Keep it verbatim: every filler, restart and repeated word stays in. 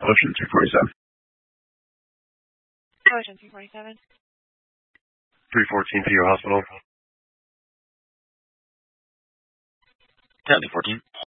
Ocean two forty-seven. Ocean two forty-seven. three fourteen P O Hospital. County fourteen.